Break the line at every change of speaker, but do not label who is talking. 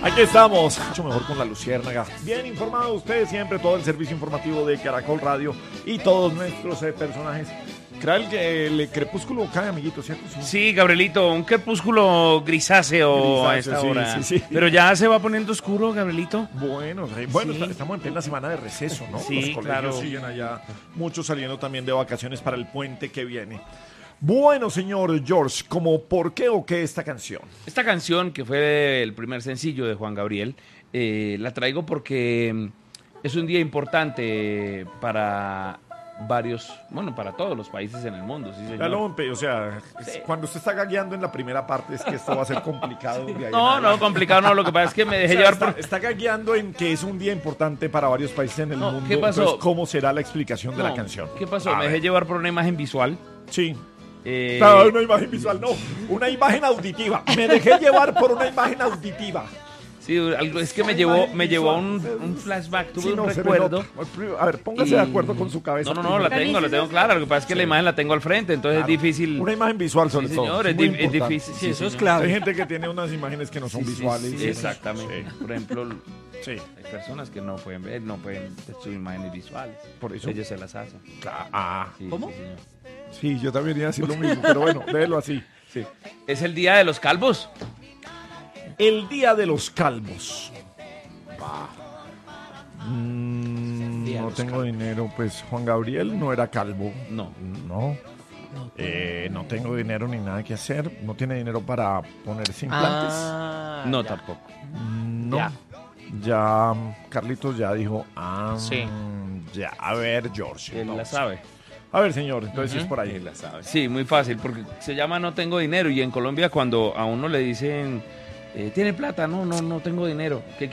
Aquí estamos, mucho mejor con la Luciérnaga. Bien informado usted siempre, todo el servicio informativo de Caracol Radio y todos nuestros personajes. Creo que el crepúsculo cae, amiguito, ¿cierto?
Sí, Gabrielito, un crepúsculo grisáceo a esta hora.
Sí.
Pero ya se va poniendo oscuro, Gabrielito.
Bueno,
Sí.
estamos en plena semana de receso, ¿no?
Sí,
Los colegios
claro.
siguen allá, muchos saliendo también de vacaciones para el puente que viene. Bueno, señor George, ¿cómo por qué o qué esta canción?
Esta canción, que fue el primer sencillo de Juan Gabriel, la traigo porque es un día importante para varios, bueno, para todos los países en el mundo, sí, señor.
Cuando usted está gagueando en la primera parte es que esto va a ser complicado. de ahí en
No,
adelante.
complicado no, lo que pasa es que me dejé
O sea,
llevar por...
está gagueando en que es un día importante para varios países en el
No,
mundo.
¿qué pasó?
Entonces, ¿cómo será la explicación de la
No,
canción?
¿Qué pasó?
A
Me dejé
ver.
llevar por una imagen visual.
Sí.
Eh,
No, una imagen visual, no. Una imagen auditiva. Me dejé llevar por una imagen auditiva.
Sí, algo, es que me llevó a un flashback, tuve
Sí,
un
no, se
recuerdo.
me nota. A ver, póngase de acuerdo con su cabeza.
No, la tengo clara. Lo que pasa es que la imagen la tengo al frente, entonces
Claro.
es difícil.
Una imagen visual sobre
Sí,
todo.
señor, es
muy
difícil.
importante.
Sí, eso es
Hay
clave.
gente que tiene unas imágenes que no son visuales.
Sí, exactamente.
Sí.
Por ejemplo,
Sí.
hay personas que no pueden ver, no pueden sus imágenes visuales.
Por eso.
Ellos se las hacen. Sí,
¿Cómo?
sí, señor.
Sí, yo también iba a decir lo mismo, pero bueno, léelo así. Sí.
Es el día de los calvos.
El día de los calvos.
Día de
No
los
tengo
calvos.
dinero, pues Juan Gabriel no era calvo.
No.
No. No tengo dinero ni nada que hacer. No tiene dinero para ponerse implantes.
No,
ya.
tampoco.
No.
Ya.
Ya, Carlitos ya dijo.
Sí.
Ya, a ver, George.
Él la
vamos.
sabe.
A ver, señor, entonces es por ahí.
Él la sabe. Sí, muy fácil, porque se llama No tengo dinero y en Colombia cuando a uno le dicen, ¿tiene plata? No tengo dinero. ¿Qué